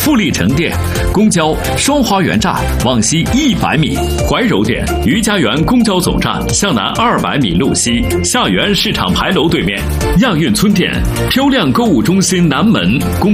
富力城店，公交双花园站往西100米，怀柔店余家园公交总站向南200米路西，下园市场牌楼对面，亚运村店漂亮购物中心南门。